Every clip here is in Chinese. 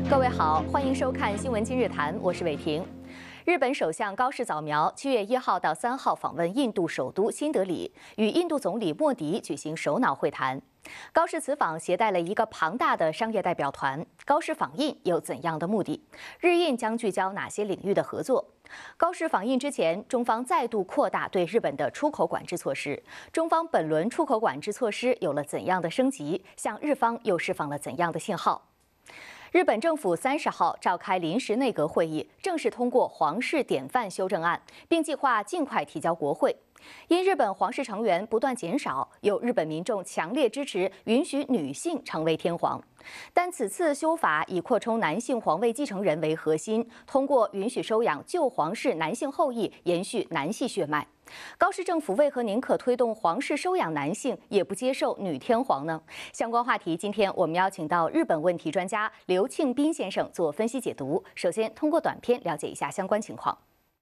各位好，欢迎收看《新闻今日谈》，我是伟婷。日本首相高市早苗7月1号到3号访问印度首都新德里，与印度总理莫迪举行首脑会谈。高市此访携带了一个庞大的商业代表团。高市访印有怎样的目的？日印将聚焦哪些领域的合作？高市访印之前，中方再度扩大对日本的出口管制措施。中方本轮出口管制措施有了怎样的升级？向日方又释放了怎样的信号？日本政府30号召开临时内阁会议，正式通过皇室典范修正案，并计划尽快提交国会。因日本皇室成员不断减少，有日本民众强烈支持允许女性成为天皇。但此次修法以扩充男性皇位继承人为核心，通过允许收养旧皇室男性后裔，延续男系血脉。高市政府为何宁可推动皇室收养男性，也不接受女天皇呢？相关话题，今天我们邀请到日本问题专家刘庆斌先生做分析解读。首先，通过短片了解一下相关情况。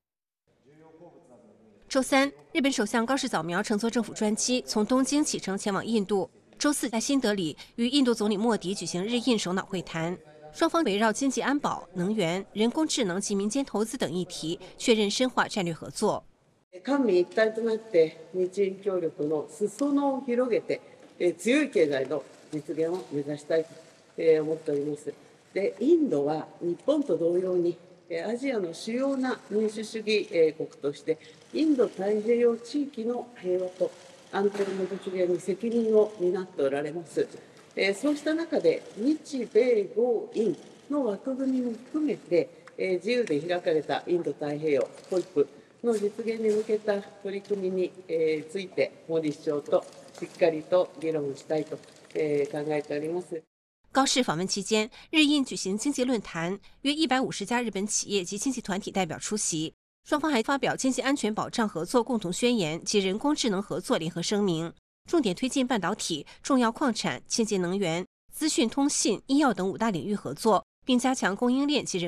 周三，日本首相高市早苗乘坐政府专机从东京启程前往印度。周四，在新德里与印度总理莫迪举行日印首脑会谈，双方围绕经济安保、能源、人工智能及民间投资等议题确认深化战略合作。 官民一体となって日印協力の裾野を広げて強い経済の実現を目指したいと思っております。で、インドは日本と同様にアジアの主要な民主主義国としてインド太平洋地域の平和と安定の実現に責任を担っておられます。そうした中で日米豪印の枠組みも含めて自由で開かれたインド太平洋FOIPの実現に向けた取り組みについてモディ首相としっかりと議論したいと考えております。 高市访问期间，日印举行经济论坛，约150家日本企业及经济团体代表出席。双方还发表经济安全保障合作共同宣言及人工智能合作联合声明，重点推进半导体、重要矿产、清洁能源、资讯通信、医药等5大领域合作，并加强供应链及人